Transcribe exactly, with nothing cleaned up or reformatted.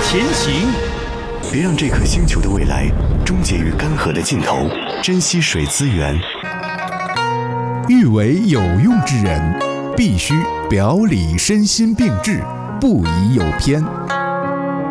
前行。 别让这颗星球的未来终结于干涸的尽头，珍惜水资源。 欲为有用之人，必须表里身心并治，不宜有偏。